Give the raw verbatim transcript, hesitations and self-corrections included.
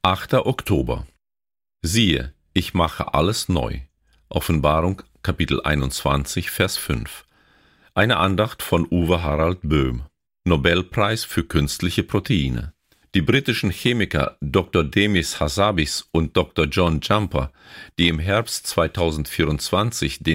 achter Oktober. Siehe, ich mache alles neu. Offenbarung Kapitel einundzwanzig, Vers fünf. Eine Andacht von Uwe Harald Böhm. Nobelpreis für künstliche Proteine. Die britischen Chemiker Doktor Demis Hassabis und Doktor John Jumper, die im Herbst zweitausendvierundzwanzig den